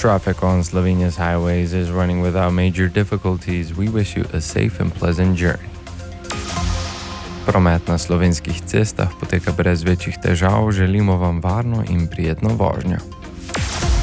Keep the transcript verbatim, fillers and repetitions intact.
Traffic on Slovenia's highways is running without major difficulties. We wish you a safe and pleasant journey. Promet na slovenskih cestah poteka brez večjih težav, želimo vam varno in prijetno vožnjo.